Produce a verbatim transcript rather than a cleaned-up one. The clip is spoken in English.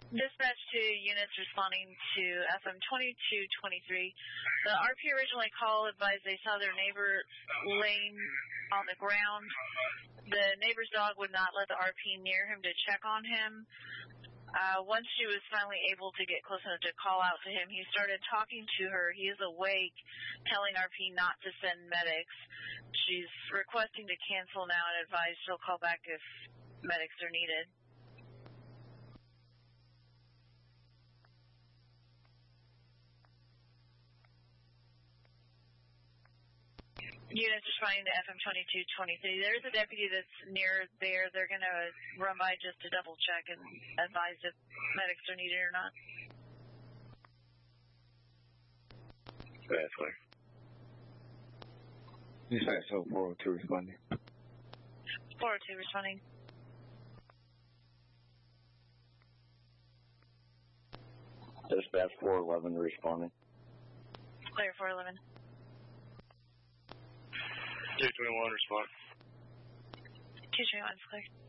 Dispatch to units responding to F M twenty-two twenty-three. The R P originally called advised they saw their neighbor laying on the ground. The neighbor's dog would not let the R P near him to check on him. Uh, once she was finally able to get close enough to call out to him, he started talking to her. He is awake, telling R P not to send medics. She's requesting to cancel now and advised she'll call back if medics are needed. Units responding to F M twenty-two twenty-three. There's a deputy that's near there. They're going to run by just to double check and advise if medics are needed or not. That's clear. Dispatch so four oh two responding. four oh two responding. Dispatch four eleven responding. Clear four eleven. two twenty-one respond. two twenty-one is clear.